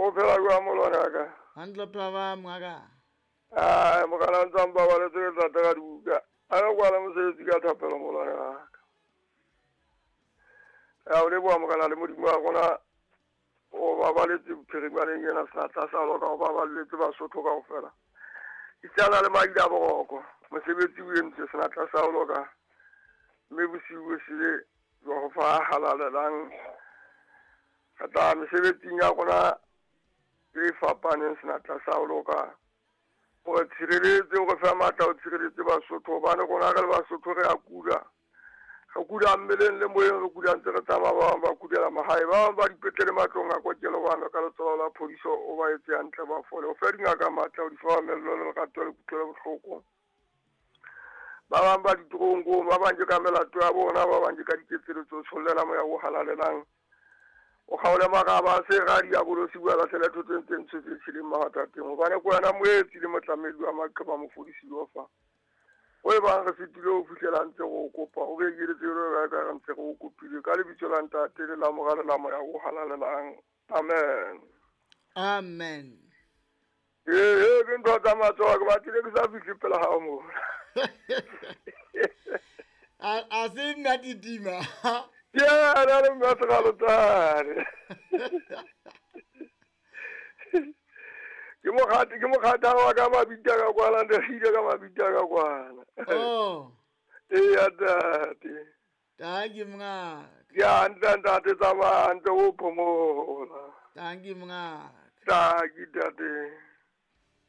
go phela go molwana Handle plava mwaga. Mogala ntsamba wa le tse tsa ka duka. A go ala mosebetsi ka thapelo molwana ka. O le bua mogala le modimo wa gona o ba ba le tsiphirimane yena sa sa lo ka ba ba le tse ba sotho ka ofela. Itsala le maila bogoko mosebetsi o entse sena tla sa lo ka. Me bosiu se go fa halalelang. Kata mosebetsi ya gona e fapane sena tla sa lo ka. O tshireletse go fa mata o tshireletse ba sotho ba ne gona ga ba sotho re a kula. Ga kula mmeleng le moyeng re kula ntse re tsama ba kudela magae ba dipetlele matlong a kokelo bana ka letsola la phodiso o ba etse antle ba fole o fa dinga ka matla o di fa mello le ga tole kutlele botlhoko ba ba ditrongo ba banje ka melato ya bona ba banje ka diketselo tso tsholela mo ya go halalelang o gaole magaba se ga di a bolosi bua la sele thotseng tse tshile mahatateng o bana go yana moetsi le motlamedi wa maqeba mofodisi lo fa o e ba re fitile o fitlela ntse go kopa o be dire tsero ga ka ntse go kopile ka le bitso la ntate le la mogala la mo ya go halalelang amen Amen. ke ntho tsa matsoa ke batlile ke sa fihle pela ga mo A se nna ditima. ya la le mma tsa lo tare ke mo khata wa ka mabita ka kwala nda hile ka mabita ka kwana Oh. ya dati Tangi mga. ya nda te tsama ndo o pomola Tangi mga. ta ki dati